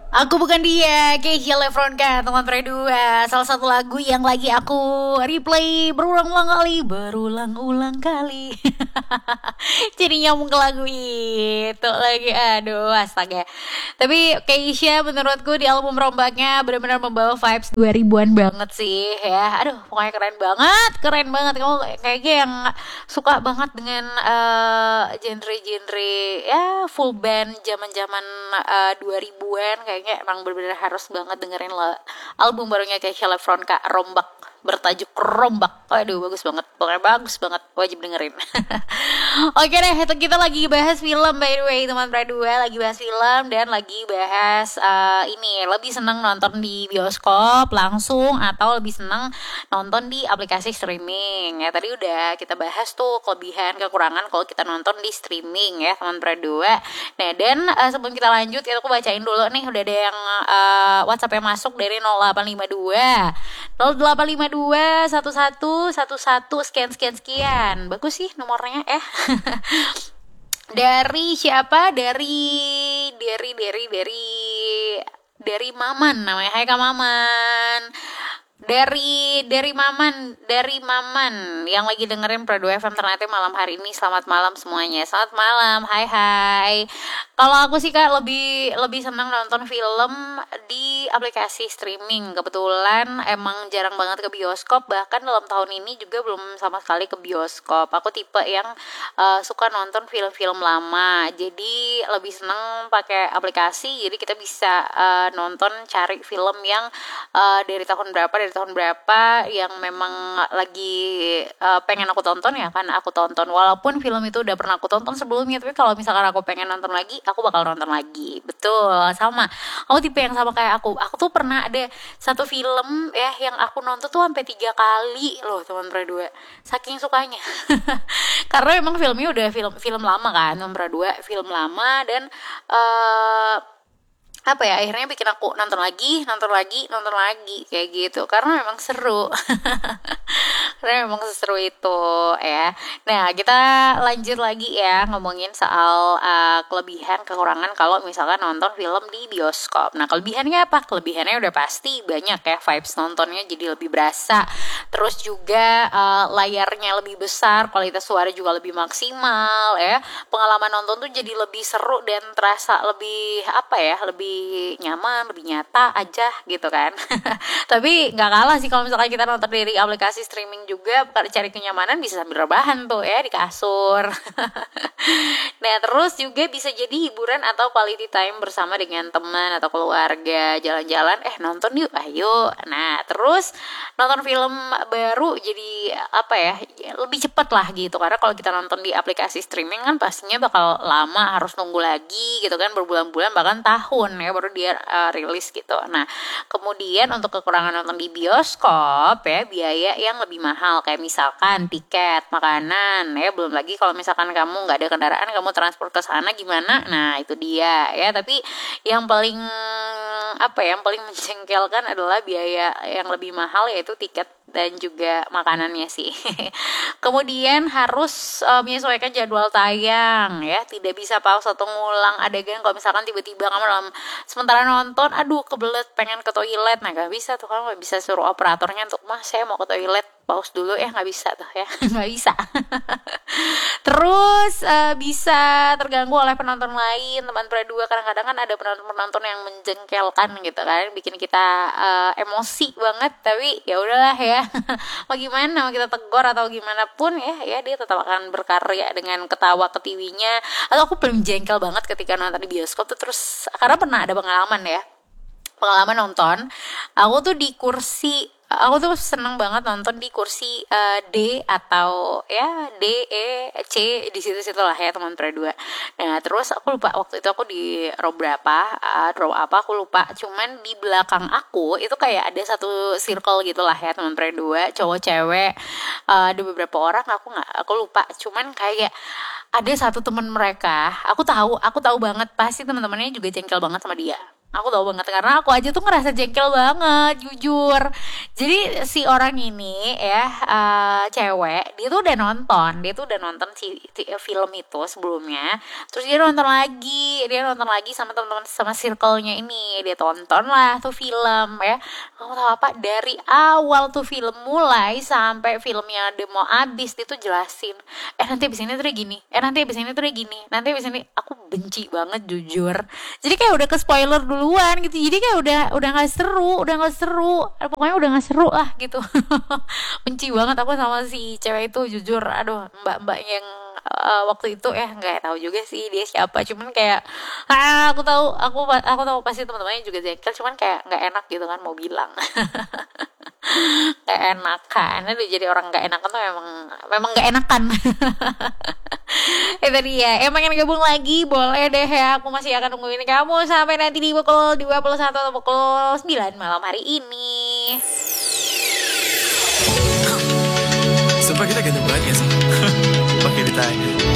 Aku bukan dia, Keisha Lefronka, teman dua. Salah satu lagu yang lagi aku replay berulang-ulang kali. Jadi nyambung ke lagu itu lagi, aduh astaga. Tapi Keisha menurutku di album rombaknya benar-benar membawa vibes 2000-an banget sih ya. Aduh, pokoknya keren banget. Kamu kayaknya yang suka banget dengan genre-genre ya full band zaman-zaman 2000-an, kayaknya emang benar-benar harus banget dengerin album barunya Keisha Lefronka, Rombak, bertajuk Rombak. Waduh, bagus banget, pokoknya bagus banget, wajib dengerin. Oke deh, itu kita lagi bahas film, by the way teman dua, lagi bahas film dan lagi bahas ini lebih seneng nonton di bioskop langsung atau lebih seneng nonton di aplikasi streaming. Ya tadi udah kita bahas tuh kelebihan kekurangan kalau kita nonton di streaming ya teman dua. Nah dan sebelum kita lanjut, aku bacain dulu nih, udah ada yang WhatsApp yang masuk dari 0852 11 sekian. Bagus sih nomornya dari siapa? Dari Maman namanya. Hai Kak Maman. Dari Maman yang lagi dengerin Pro 2 FM ternyata malam hari ini. Selamat malam semuanya. Selamat malam. Hai. Kalau aku sih Kak lebih senang nonton film di aplikasi streaming. Kebetulan emang jarang banget ke bioskop, bahkan dalam tahun ini juga belum sama sekali ke bioskop. Aku tipe yang suka nonton film-film lama. Jadi lebih senang pakai aplikasi. Jadi kita bisa nonton, cari film yang dari tahun berapa yang memang lagi pengen aku tonton ya kan aku tonton, walaupun film itu udah pernah aku tonton sebelumnya, tapi kalau misalkan aku pengen nonton lagi aku bakal nonton lagi. Betul, sama aku tipe yang sama kayak aku tuh pernah ada satu film ya yang aku nonton tuh sampai 3 kali loh teman dua, saking sukanya. Karena memang filmnya udah film lama kan, teman dua, film lama dan akhirnya bikin aku nonton lagi kayak gitu karena memang seru. Karena memang seseru itu ya. Nah kita lanjut lagi ya, ngomongin soal kelebihan kekurangan kalau misalkan nonton film di bioskop. Nah kelebihannya apa? Kelebihannya udah pasti banyak ya, vibes nontonnya jadi lebih berasa. Terus juga layarnya lebih besar, kualitas suara juga lebih maksimal ya. Pengalaman nonton tuh jadi lebih seru dan terasa lebih lebih nyaman, lebih nyata aja gitu kan. Tapi nggak kalah sih kalau misalkan kita nonton dari aplikasi streaming juga, cari kenyamanan bisa sambil rebahan tuh ya di kasur. Nah terus juga bisa jadi hiburan atau quality time bersama dengan teman atau keluarga, jalan-jalan nonton yuk ayo. Nah terus nonton film baru jadi lebih cepat lah gitu, karena kalau kita nonton di aplikasi streaming kan pastinya bakal lama, harus nunggu lagi gitu kan, berbulan-bulan bahkan tahun ya baru dia rilis gitu. Nah kemudian untuk kekurangan nonton di bioskop ya, biaya yang lebih mahal kayak misalkan tiket, makanan ya, belum lagi kalau misalkan kamu nggak ada kendaraan, kamu transport ke sana gimana. Nah itu dia ya. Tapi yang paling menjengkelkan adalah biaya yang lebih mahal, yaitu tiket dan juga makanannya sih. Kemudian harus menyesuaikan jadwal tayang ya, tidak bisa pause atau ngulang adegan kalau misalkan tiba-tiba kamu sementara nonton kebelet pengen ke toilet. Nah gak bisa tuh, kamu gak bisa suruh operatornya untuk saya mau ke toilet, pause dulu ya, nggak bisa tuh ya. Nggak bisa. Terus bisa terganggu oleh penonton lain, teman dua. Kadang-kadang kan ada penonton yang menjengkelkan gitu kan, bikin kita emosi banget. Tapi ya udahlah ya. Mau gimana, mau kita tegur atau gimana pun ya dia tetap akan berkarya dengan ketawa ketiwinya. Atau aku paling jengkel banget ketika nonton di bioskop tuh, terus karena pernah ada pengalaman nonton, aku tuh di kursi, aku tuh seneng banget nonton di kursi D atau ya D, E, C, di situ-situ lah ya teman dua. Nah terus aku lupa waktu itu aku di row apa aku lupa, cuman di belakang aku itu kayak ada satu circle gitu lah ya teman dua, cowok cewek, ada beberapa orang, aku lupa, cuman kayak ada satu teman mereka, aku tahu banget pasti teman-temannya juga jengkel banget sama dia. Aku tahu banget karena aku aja tuh ngerasa jengkel banget, jujur. Jadi si orang ini ya, cewek, dia tuh udah nonton si film itu sebelumnya. Terus dia nonton lagi sama teman-teman, sama circle-nya ini. Dia tonton lah tuh film ya. Kamu tahu apa? Dari awal tuh film mulai sampai filmnya dia mau habis, dia tuh jelasin, nanti abis ini tuh gini, nanti abis ini tuh gini, nanti abis ini. Aku benci banget jujur. Jadi kayak udah ke spoiler duluan gitu, jadi kayak udah nggak seru, pokoknya udah nggak seru lah gitu. Benci banget aku sama si cewek itu jujur. Aduh, mbak yang waktu itu ya, nggak tahu juga sih dia siapa, cuman kayak aku tahu pasti teman-temannya juga jengkel, cuman kayak nggak enak gitu kan mau bilang. Nggak enak kan, aduh, jadi orang nggak enakan tuh memang nggak enakan. Itu dia. Emang yang gabung lagi boleh deh ya. Aku masih akan nungguin kamu sampai nanti di pukul 21 atau pukul 9 malam hari ini. Sumpah kita ganteng banget ya sih. Pakai ditanya.